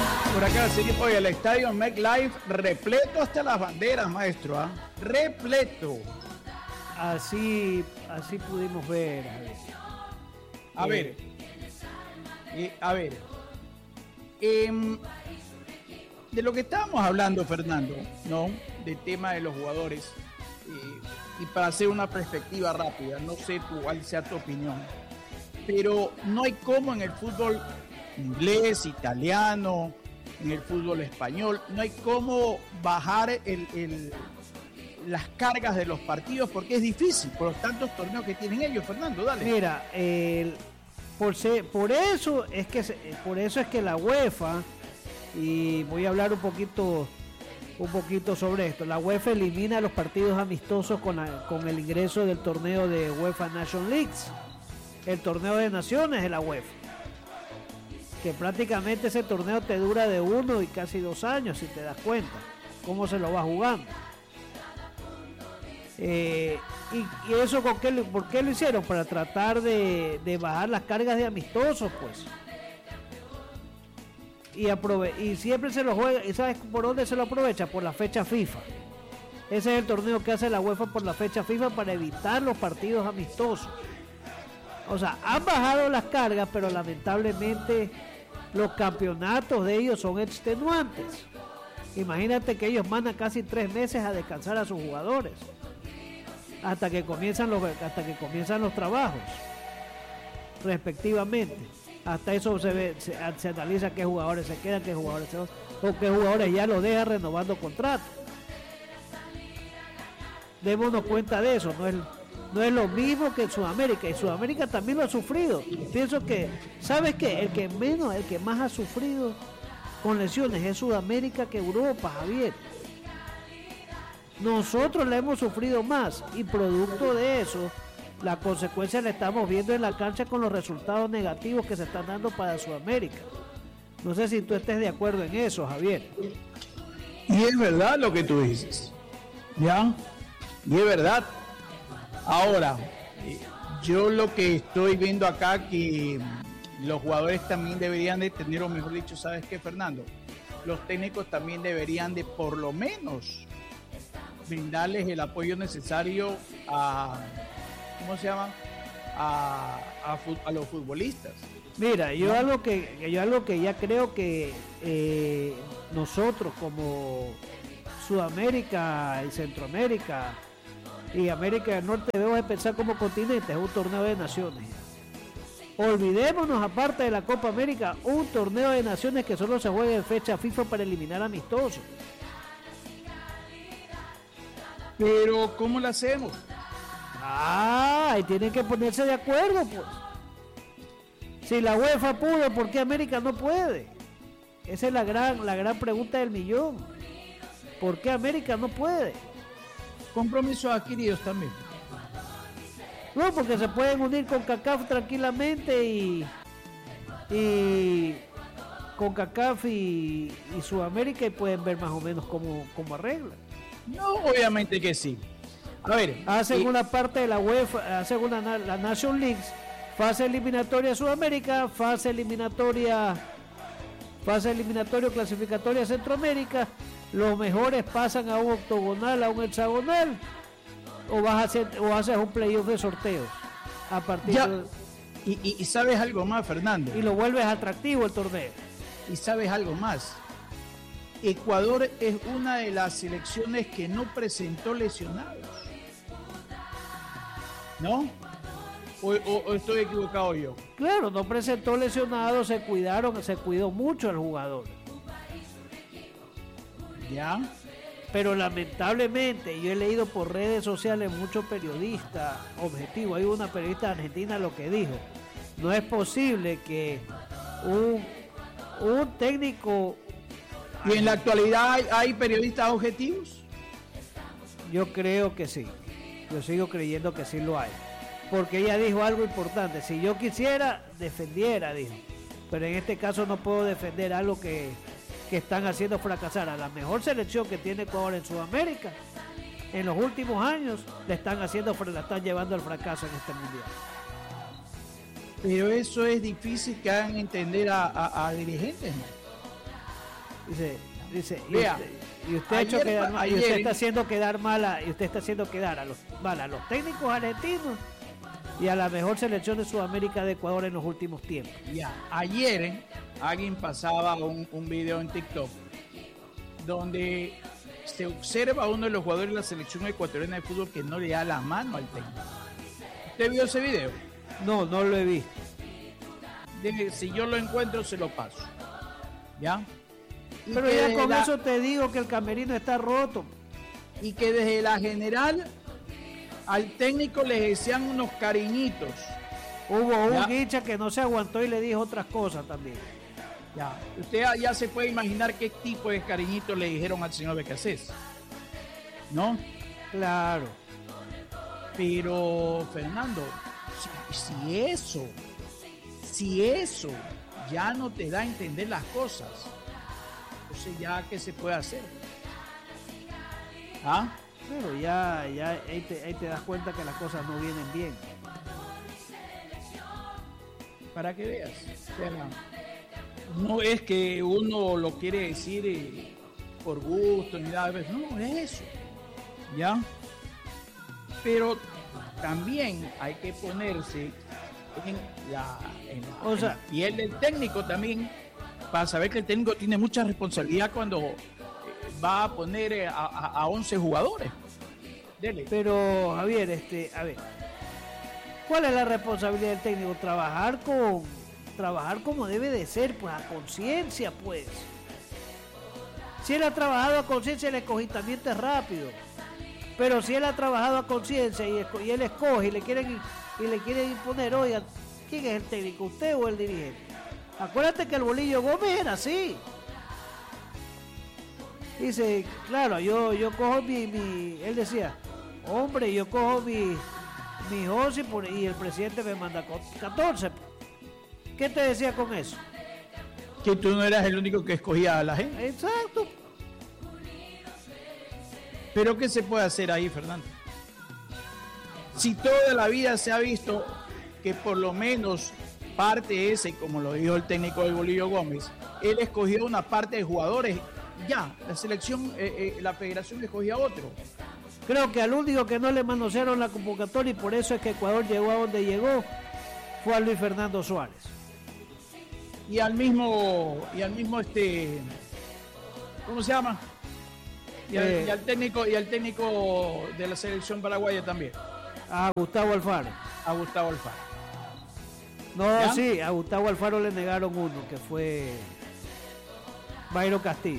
Por acá, sí, oye, el estadio MetLife repleto hasta las banderas, maestro, ¿ah? Repleto. Así pudimos ver. A ver. De lo que estábamos hablando, Fernando, ¿no? Del tema de los jugadores. Y para hacer una perspectiva rápida, no sé cuál sea tu opinión, pero no hay como en el fútbol inglés, italiano, en el fútbol español, no hay cómo bajar las cargas de los partidos porque es difícil por los tantos torneos que tienen ellos. Fernando, dale. Mira, por eso es que la UEFA, y voy a hablar un poquito sobre esto, la UEFA elimina los partidos amistosos con el ingreso del torneo de UEFA Nations Leagues, el torneo de naciones de la UEFA, que prácticamente ese torneo te dura de 1 y casi 2 años, si te das cuenta cómo se lo va jugando. Y eso ¿por qué lo hicieron? Para tratar de bajar las cargas de amistosos, pues. Y siempre se lo juega. ¿Y sabes por dónde se lo aprovecha? Por la fecha FIFA. Ese es el torneo que hace la UEFA por la fecha FIFA para evitar los partidos amistosos. O sea, han bajado las cargas, pero lamentablemente los campeonatos de ellos son extenuantes. Imagínate que ellos mandan casi 3 meses a descansar a sus jugadores hasta que comienzan los trabajos respectivamente. Hasta eso se analiza qué jugadores se quedan, qué jugadores se van, o qué jugadores ya lo dejan renovando contrato. Démonos cuenta de eso. No es lo mismo que en Sudamérica, y Sudamérica también lo ha sufrido. Pienso que, ¿sabes qué? El que más ha sufrido con lesiones es Sudamérica que Europa, Javier. Nosotros la hemos sufrido más, y producto de eso, la consecuencia la estamos viendo en la cancha con los resultados negativos que se están dando para Sudamérica. No sé si tú estés de acuerdo en eso, Javier. Y es verdad lo que tú dices, ¿ya? Y es verdad. Ahora, yo lo que estoy viendo acá, que los jugadores también deberían de tener, o mejor dicho, ¿sabes qué, Fernando? Los técnicos también deberían de, por lo menos, brindarles el apoyo necesario a los futbolistas. Mira, yo algo que ya creo que nosotros como Sudamérica y Centroamérica y América del Norte debemos de pensar como continente, es un torneo de naciones. Olvidémonos, aparte de la Copa América, un torneo de naciones que solo se juega en fecha FIFA para eliminar amistosos. Pero ¿cómo lo hacemos? Y tienen que ponerse de acuerdo, pues. Si la UEFA pudo, ¿por qué América no puede? Esa es la gran pregunta del millón. ¿Por qué América no puede? Compromisos adquiridos también. No, porque se pueden unir con CONCACAF tranquilamente y con CONCACAF y Sudamérica, y pueden ver más o menos cómo arreglan. No, obviamente que sí. A ver, hacen una parte de la UEFA, hacen la Nation Leagues, fase eliminatoria Sudamérica, fase eliminatorio clasificatoria Centroamérica. Los mejores pasan a un octogonal, a un hexagonal, o haces un playoff de sorteos a partir de... y sabes algo más, Fernando, y lo vuelves atractivo el torneo. Y sabes algo más, Ecuador es una de las selecciones que no presentó lesionados, ¿no? ¿O estoy equivocado yo? Claro, no presentó lesionados, se cuidó mucho el jugador. ¿Ya? Pero lamentablemente, yo he leído por redes sociales muchos periodistas objetivos. Hay una periodista argentina lo que dijo: no es posible que un técnico... ¿Y en la actualidad hay periodistas objetivos? Yo creo que sí. Yo sigo creyendo que sí lo hay. Porque ella dijo algo importante: si yo quisiera, defendiera, dijo. Pero en este caso no puedo defender algo que están haciendo fracasar a la mejor selección que tiene Ecuador en Sudamérica. En los últimos años la están llevando al fracaso en este mundial. Pero eso es difícil que hagan entender a dirigentes, ¿no? Dice, Vea, y usted está haciendo quedar mal a los técnicos argentinos y a la mejor selección de Sudamérica de Ecuador en los últimos tiempos. Ya, ayer alguien pasaba un video en TikTok donde se observa a uno de los jugadores de la selección ecuatoriana de fútbol que no le da la mano al técnico. ¿Usted vio ese video? No lo he visto. Si yo lo encuentro, se lo paso. ¿Ya? Pero ya con eso te digo que el camerino está roto. Y que desde la general al técnico le decían unos cariñitos. Hubo un hincha que no se aguantó y le dijo otras cosas también. Ya, usted ya se puede imaginar qué tipo de cariñitos le dijeron al señor Becasés, ¿no? Claro. Pero, Fernando, si eso ya no te da a entender las cosas, entonces ya, ¿qué se puede hacer? ¿Ah? Pero ya ahí te das cuenta que las cosas no vienen bien. Para que veas, no es que uno lo quiere decir por gusto ni nada, no, es eso, ¿ya? Pero también hay que ponerse en la piel del técnico también, para saber que el técnico tiene mucha responsabilidad cuando va a poner a 11 jugadores. Dele. Pero, Javier, a ver, ¿cuál es la responsabilidad del técnico? Trabajar como debe de ser, pues a conciencia, pues. Si él ha trabajado a conciencia, el escogitamiento es rápido. Pero si él ha trabajado a conciencia y él escoge y le quieren imponer, oiga, ¿quién es el técnico, usted o el dirigente? Acuérdate que el Bolillo Gómez era así. Dice, claro, yo cojo él decía, hombre, yo cojo mis 11 y el presidente me manda 14. ¿Qué te decía con eso? Que tú no eras el único que escogía a la gente. Exacto. Pero ¿qué se puede hacer ahí, Fernando? Si toda la vida se ha visto que por lo menos parte ese, como lo dijo el técnico del Bolillo Gómez, él escogió una parte de jugadores, ya, la selección, la federación escogía otro. Creo que al único que no le manosearon la convocatoria y por eso es que Ecuador llegó a donde llegó fue a Luis Fernando Suárez. Y al mismo ¿cómo se llama? Y al técnico de la selección paraguaya también. A Gustavo Alfaro. No, ¿ya? Sí, a Gustavo Alfaro le negaron uno, que fue Bayro Castillo.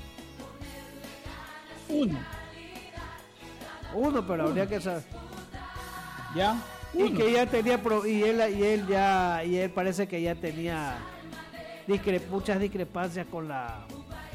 Uno, pero habría que saber. ¿Ya? Y que ya tenía y él parece que ya tenía muchas discrepancias con la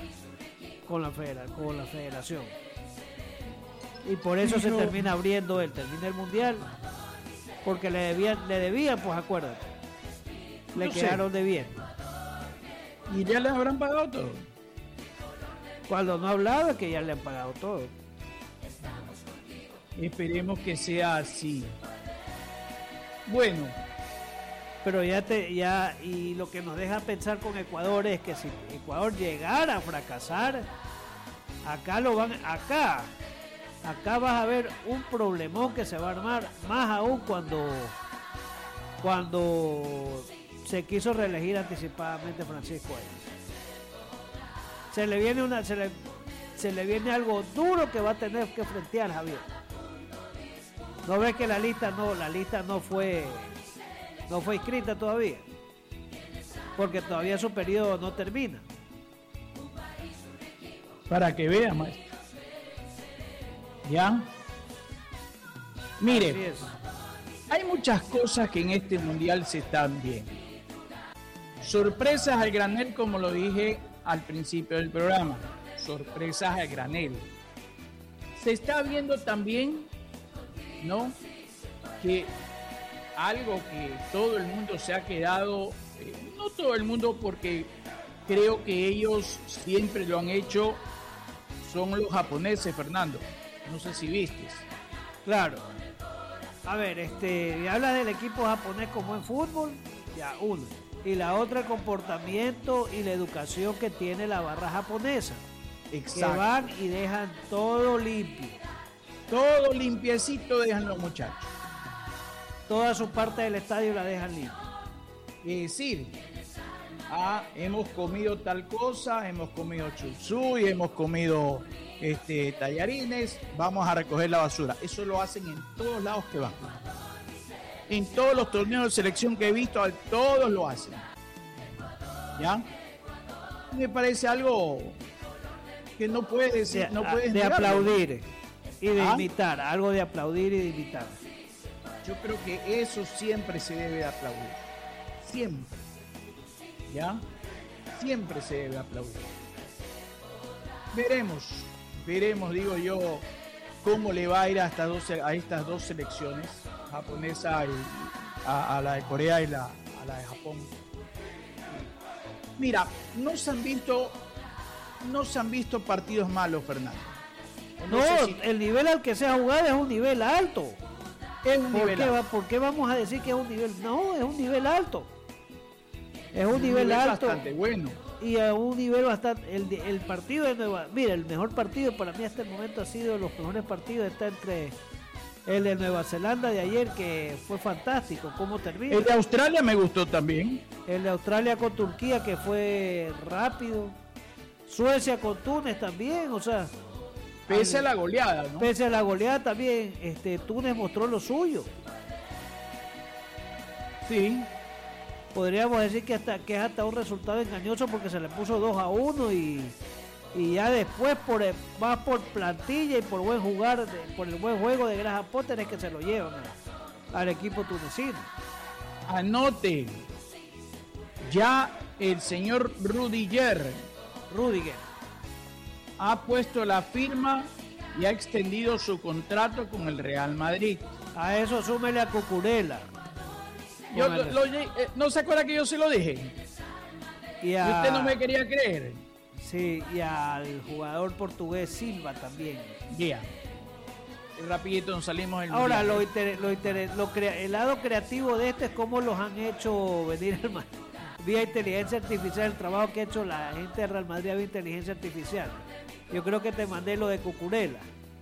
federación. Y por eso se termina abriendo termina el mundial, porque le debían, pues acuérdate. Le quedaron debiendo. ¿Y ya le habrán pagado todo? Cuando no ha hablado es que ya le han pagado todo. Esperemos que sea así. Bueno, pero y lo que nos deja pensar con Ecuador es que si Ecuador llegara a fracasar, acá vas a ver un problemón que se va a armar, más aún cuando se quiso reelegir anticipadamente Francisco Eves. Se le viene algo duro que va a tener que frentear, Javier. ¿No ves que la lista no fue inscrita todavía? Porque todavía su periodo no termina. Para que vea, maestro. ¿Ya? Mire, hay muchas cosas que en este mundial se están viendo. Sorpresas al granel, como lo dije al principio del programa. Sorpresas al granel. Se está viendo también, ¿no?, que algo que todo el mundo se ha quedado, no todo el mundo, porque creo que ellos siempre lo han hecho, son los japoneses, Fernando. No sé si vistes. Claro. A ver, hablas del equipo japonés como en fútbol, ya uno. y la otra el comportamiento y la educación que tiene la barra japonesa. Exacto. Que van y dejan todo limpio. Todo limpiecito dejan los muchachos. Toda su parte del estadio la dejan limpia. Es decir, hemos comido tal cosa, hemos comido chupsui, hemos comido tallarines, vamos a recoger la basura. Eso lo hacen en todos lados que van. En todos los torneos de selección que he visto, todos lo hacen. ¿Ya? Me parece algo que no puedes decir, no puedes de negarlo. Aplaudir y de imitar, algo de aplaudir y de imitar. Yo creo que eso siempre se debe de aplaudir. Siempre. ¿Ya? Siempre se debe aplaudir. Veremos, digo yo, cómo le va a ir a estas dos selecciones, japonesa y a la de Corea y a la de Japón. Mira, no se han visto partidos malos, Fernando. No, el nivel al que se ha jugado es un nivel alto. Es un nivel alto. ¿Por qué vamos a decir que es un nivel? No, es un nivel alto. Es un nivel alto. Bastante bueno. Y a un nivel bastante. El partido de Mira, el mejor partido para mí hasta el momento ha sido los mejores partidos. Está entre el de Nueva Zelanda de ayer, que fue fantástico. ¿Cómo termina? El de Australia me gustó también. El de Australia con Turquía, que fue rápido. Suecia con Túnez también, o sea. Pese a la goleada, ¿no? Pese a la goleada también, Túnez mostró lo suyo. Sí. Podríamos decir que es hasta un resultado engañoso porque se le puso 2-1 y ya después más por plantilla y por buen jugar, por el buen juego de Graham Potter es que se lo llevan al equipo tunecino. Anote, ya el señor Rudiger ha puesto la firma y ha extendido su contrato con el Real Madrid. A eso súmele a Cucurella. ¿No se acuerda que yo se lo dije? Y usted no me quería creer. Sí, y al jugador portugués Silva también. Ya. Y rapidito nos salimos del Ahora, mundial. el lado creativo de es cómo los han hecho venir al Madrid. Vía inteligencia artificial, el trabajo que ha hecho la gente de Real Madrid vía inteligencia artificial. Yo creo que te mandé lo de Cucurella.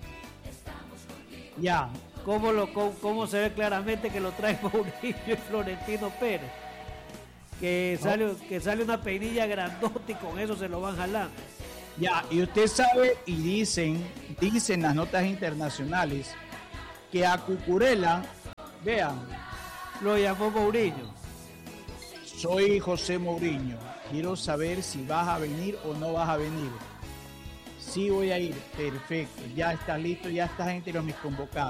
Ya. Cómo se ve claramente que lo trae Mourinho y Florentino Pérez. Que sale una peinilla grandota y con eso se lo van jalando. Ya, y usted sabe y dicen las notas internacionales que a Cucurella, vean, lo llamó Mourinho. Soy José Mourinho, quiero saber si vas a venir o no vas a venir. Sí voy a ir, perfecto, ya estás listo, ya estás entre los mis convocados.